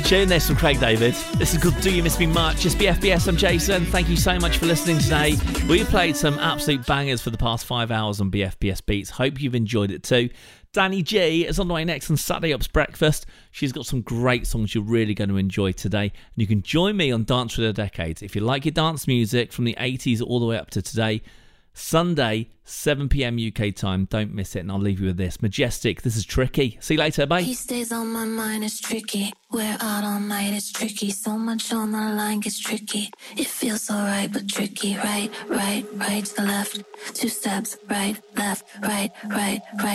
tune this from Craig David. This is called Do You Miss Me Much? It's BFBS, I'm Jason. Thank you so much for listening today. We've played some absolute bangers for the past 5 hours on BFBS Beats. Hope you've enjoyed it too. Danny G is on the way next on Saturday Up's Breakfast. She's got some great songs you're really going to enjoy today. And you can join me on Dance for the Decades. If you like your dance music from the 80s all the way up to today, Sunday, 7 p.m. UK time. Don't miss it. And I'll leave you with this. Majestic. This is Tricky. See you later. Bye. He stays on my mind. It's tricky. We're out all night. It's tricky. So much on the line gets tricky. It feels alright, but tricky. Right to the left. 2 steps. Right, left, right, right.